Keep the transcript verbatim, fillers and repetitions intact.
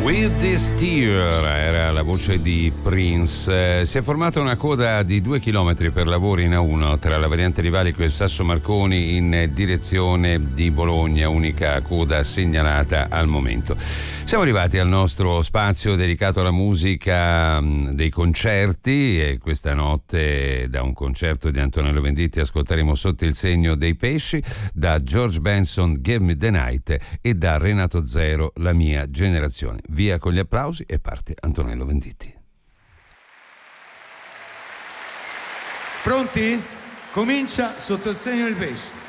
With This Tear era la voce di Prince. Eh, si è formata una coda di due chilometri per lavori in A uno tra la variante di Valico e Sasso Marconi in direzione di Bologna, unica coda segnalata al momento. Siamo arrivati al nostro spazio dedicato alla musica mh, dei concerti e questa notte da un concerto di Antonello Venditti ascolteremo Sotto il segno dei pesci, da George Benson Give Me the Night e da Renato Zero La mia generazione. Via con gli applausi e parte Antonello Venditti. Pronti? Comincia Sotto il segno del pesce.